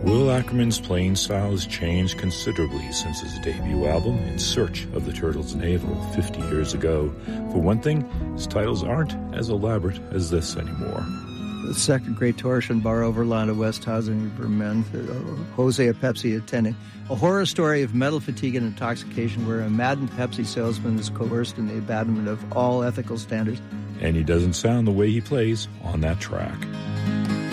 Will Ackerman's playing style has changed considerably since his debut album, In Search of the Turtle's Navel, 50 years ago. For one thing, his titles aren't as elaborate as this anymore. The second great torsion, Bar Overland of Westhausen, Vermont, Jose a Pepsi attending. A horror story of metal fatigue and intoxication where a maddened Pepsi salesman is coerced in the abandonment of all ethical standards. And he doesn't sound the way he plays on that track.